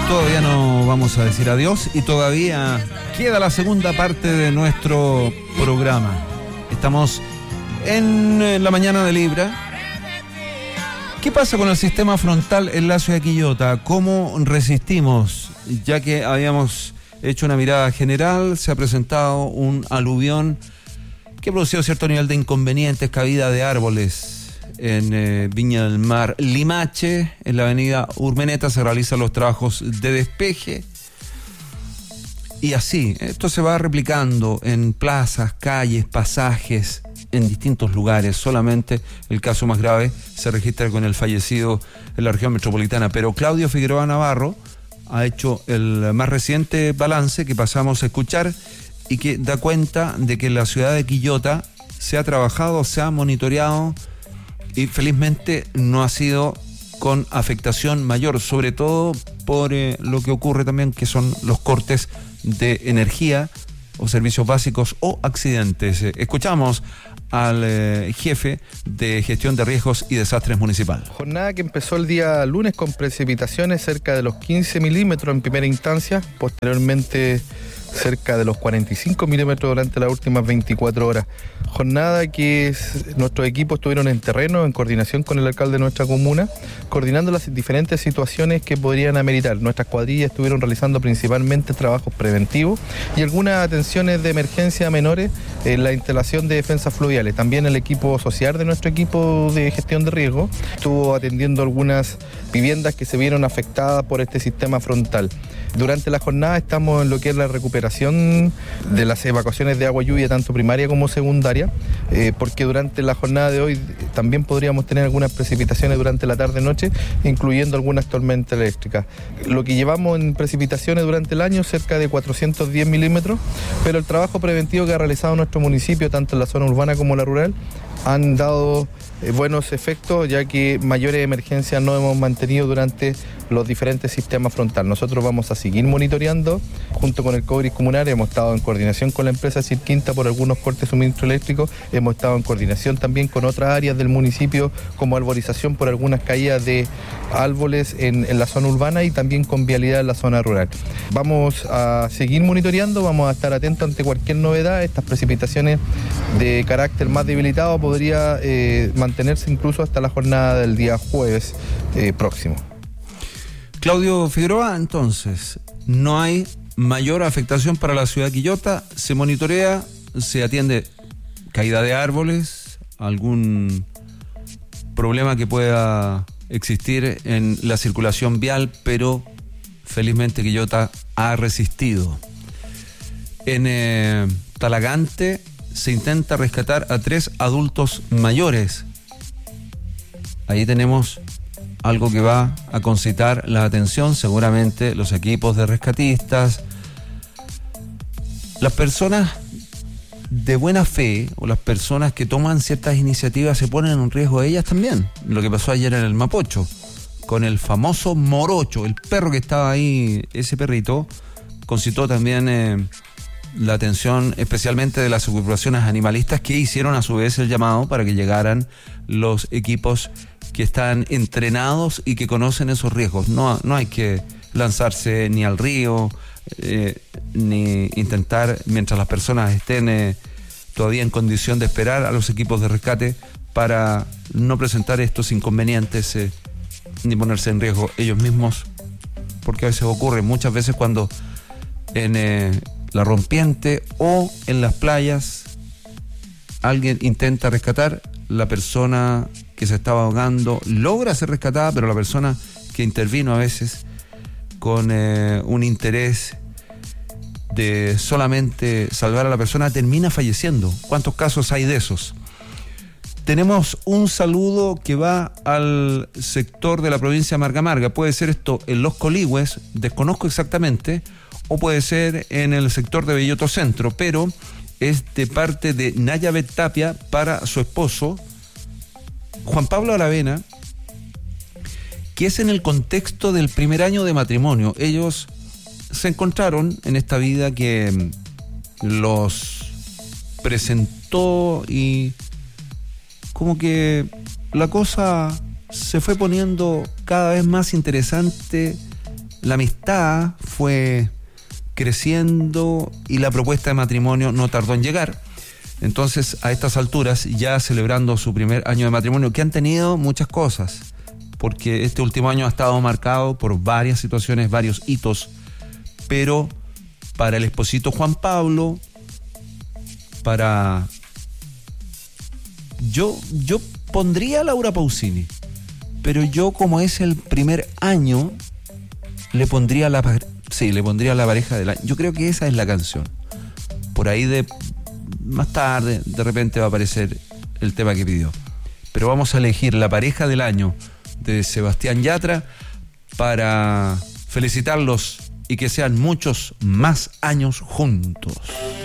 Todavía no vamos a decir adiós y todavía queda la segunda parte de nuestro programa. Estamos en la mañana de Libra. ¿Qué pasa con el sistema frontal en la ciudad de Quillota? ¿Cómo resistimos? Ya que habíamos hecho una mirada general, se ha presentado un aluvión que ha producido cierto nivel de inconvenientes, caída de árboles en Viña del Mar. Limache, en la avenida Urmeneta, se realizan los trabajos de despeje. Y así, esto se va replicando en plazas, calles, pasajes, en distintos lugares. Solamente el caso más grave se registra con el fallecido en la región metropolitana. Pero Claudio Figueroa Navarro ha hecho el más reciente balance que pasamos a escuchar y que da cuenta de que en la ciudad de Quillota se ha trabajado, se ha monitoreado y felizmente no ha sido con afectación mayor, sobre todo por lo que ocurre también, que son los cortes de energía o servicios básicos o accidentes. Escuchamos al jefe de gestión de riesgos y desastres municipal. Jornada que empezó el día lunes con precipitaciones cerca de los 15 milímetros en primera instancia, posteriormente cerca de los 45 milímetros durante las últimas 24 horas. Jornada que nuestros equipos estuvieron en terreno en coordinación con el alcalde de nuestra comuna, coordinando las diferentes situaciones que podrían ameritar. Nuestras cuadrillas estuvieron realizando principalmente trabajos preventivos y algunas atenciones de emergencia menores en la instalación de defensas fluviales. También el equipo social de nuestro equipo de gestión de riesgo estuvo atendiendo algunas viviendas que se vieron afectadas por este sistema frontal. Durante la jornada estamos en lo que es la recuperación de las evacuaciones de agua lluvia, tanto primaria como secundaria, porque durante la jornada de hoy también podríamos tener algunas precipitaciones durante la tarde-noche, incluyendo algunas tormentas eléctricas. Lo que llevamos en precipitaciones durante el año, cerca de 410 milímetros, pero el trabajo preventivo que ha realizado nuestro municipio, tanto en la zona urbana como la rural, han dado buenos efectos, ya que mayores emergencias no hemos mantenido durante los diferentes sistemas frontal. Nosotros vamos a seguir monitoreando junto con el COBRIS comunal. Hemos estado en coordinación con la empresa Cirquinta por algunos cortes de suministro eléctrico. Hemos estado en coordinación también con otras áreas del municipio, como arborización por algunas caídas de árboles en la zona urbana y también con vialidad en la zona rural. Vamos a seguir monitoreando, vamos a estar atentos ante cualquier novedad. Estas precipitaciones de carácter más debilitado podría mantenerse incluso hasta la jornada del día jueves próximo. Claudio Figueroa, entonces, no hay mayor afectación para la ciudad de Quillota, se monitorea, se atiende caída de árboles, algún problema que pueda existir en la circulación vial, pero felizmente Quillota ha resistido. En Talagante se intenta rescatar a 3 adultos mayores. Ahí tenemos algo que va a concitar la atención, seguramente los equipos de rescatistas, las personas de buena fe o las personas que toman ciertas iniciativas se ponen en riesgo ellas también. Lo que pasó ayer en el Mapocho, con el famoso morocho, el perro que estaba ahí, ese perrito, concitó también la atención especialmente de las agrupaciones animalistas, que hicieron a su vez el llamado para que llegaran los equipos que están entrenados y que conocen esos riesgos. No hay que lanzarse ni al río, ni intentar, mientras las personas estén todavía en condición de esperar a los equipos de rescate, para no presentar estos inconvenientes ni ponerse en riesgo ellos mismos, porque a veces ocurre, muchas veces cuando en la rompiente o en las playas alguien intenta rescatar, la persona que se estaba ahogando logra ser rescatada, pero la persona que intervino a veces con un interés de solamente salvar a la persona termina falleciendo. ¿Cuántos casos hay de esos? Tenemos un saludo que va al sector de la provincia de Marga Marga. Puede ser esto en Los Coligües, desconozco exactamente, o puede ser en el sector de Belloto Centro, pero es de parte de Nayabet Tapia para su esposo, Juan Pablo Aravena, que es en el contexto del primer año de matrimonio. Ellos se encontraron en esta vida que los presentó y como que la cosa se fue poniendo cada vez más interesante, la amistad fue creciendo y la propuesta de matrimonio no tardó en llegar. Entonces, a estas alturas, ya celebrando su primer año de matrimonio, que han tenido muchas cosas, porque este último año ha estado marcado por varias situaciones, varios hitos, pero para el esposito Juan Pablo, yo pondría a Laura Pausini, pero yo, como es el primer año, le pondría la pareja del año. Yo creo que esa es la canción. Por ahí más tarde, de repente va a aparecer el tema que pidió. Pero vamos a elegir la pareja del año de Sebastián Yatra para felicitarlos y que sean muchos más años juntos.